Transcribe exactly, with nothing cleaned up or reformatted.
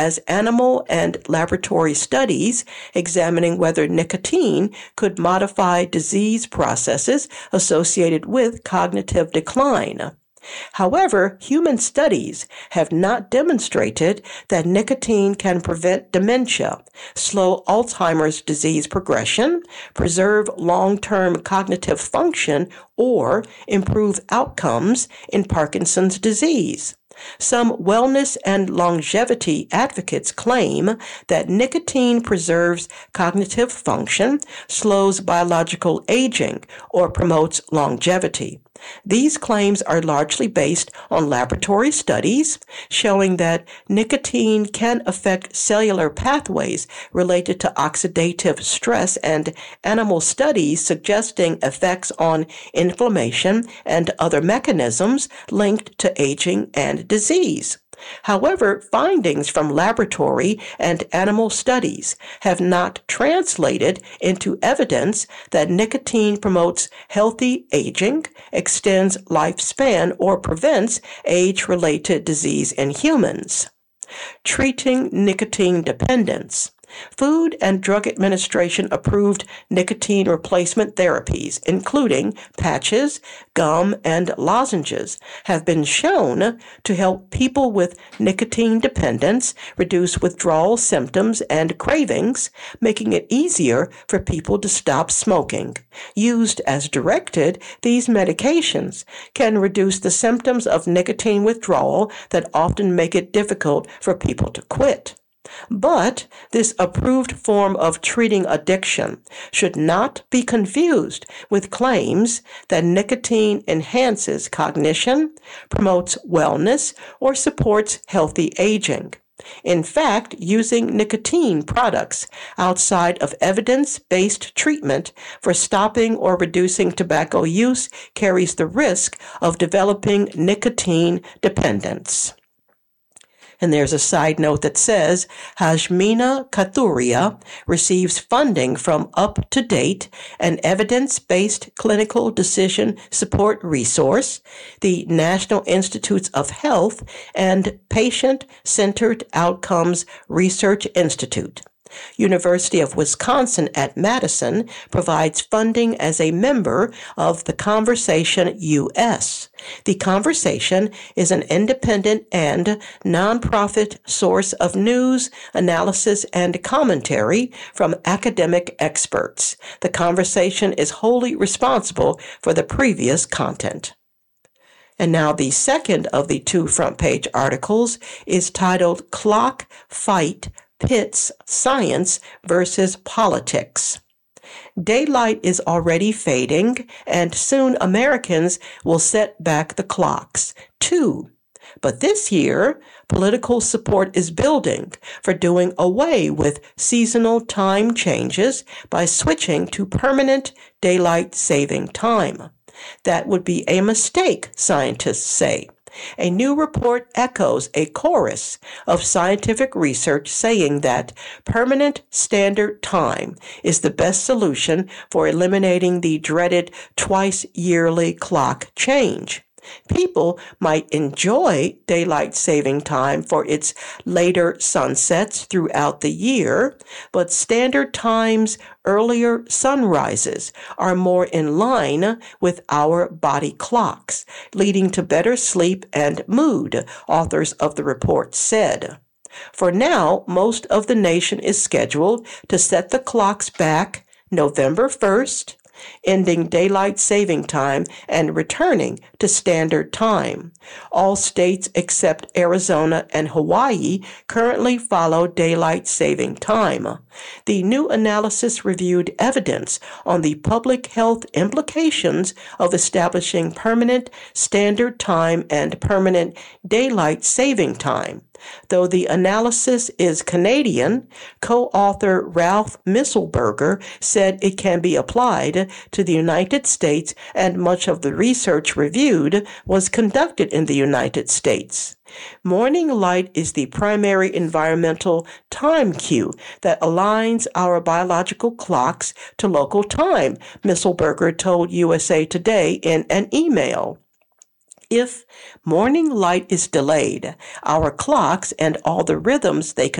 as animal and laboratory studies examining whether nicotine could modify disease processes associated with cognitive decline. However, human studies have not demonstrated that nicotine can prevent dementia, slow Alzheimer's disease progression, preserve long-term cognitive function, or improve outcomes in Parkinson's disease. Some wellness and longevity advocates claim that nicotine preserves cognitive function, slows biological aging, or promotes longevity. These claims are largely based on laboratory studies showing that nicotine can affect cellular pathways related to oxidative stress and animal studies suggesting effects on inflammation and other mechanisms linked to aging and disease. However, findings from laboratory and animal studies have not translated into evidence that nicotine promotes healthy aging, extends lifespan, or prevents age-related disease in humans. Treating nicotine dependence. Food and Drug Administration approved nicotine replacement therapies, including patches, gum, and lozenges, have been shown to help people with nicotine dependence reduce withdrawal symptoms and cravings, making it easier for people to stop smoking. Used as directed, these medications can reduce the symptoms of nicotine withdrawal that often make it difficult for people to quit. But this approved form of treating addiction should not be confused with claims that nicotine enhances cognition, promotes wellness, or supports healthy aging. In fact, using nicotine products outside of evidence-based treatment for stopping or reducing tobacco use carries the risk of developing nicotine dependence. And there's a side note that says, Hashmina Kathuria receives funding from Up to Date, an evidence-based clinical decision support resource, the National Institutes of Health, and Patient-Centered Outcomes Research Institute. University of Wisconsin at Madison provides funding as a member of The Conversation U S. The Conversation is an independent and nonprofit source of news, analysis, and commentary from academic experts. The Conversation is wholly responsible for the previous content. And now the second of the two front page articles is titled Clock Fight Pits Science versus Politics. Daylight is already fading, and soon Americans will set back the clocks, too. But this year, political support is building for doing away with seasonal time changes by switching to permanent daylight saving time. That would be a mistake, scientists say. A new report echoes a chorus of scientific research saying that permanent standard time is the best solution for eliminating the dreaded twice-yearly clock change. People might enjoy daylight saving time for its later sunsets throughout the year, but standard time's earlier sunrises are more in line with our body clocks, leading to better sleep and mood, authors of the report said. For now, most of the nation is scheduled to set the clocks back November first, ending daylight saving time and returning to standard time. All states except Arizona and Hawaii currently follow daylight saving time. The new analysis reviewed evidence on the public health implications of establishing permanent standard time and permanent daylight saving time. Though the analysis is Canadian, co-author Ralph Misselberger said it can be applied to the United States, and much of the research reviewed was conducted in the United States. Morning light is the primary environmental time cue that aligns our biological clocks to local time, Misselberger told U S A Today in an email. if morning light is delayed, our clocks and all the rhythms they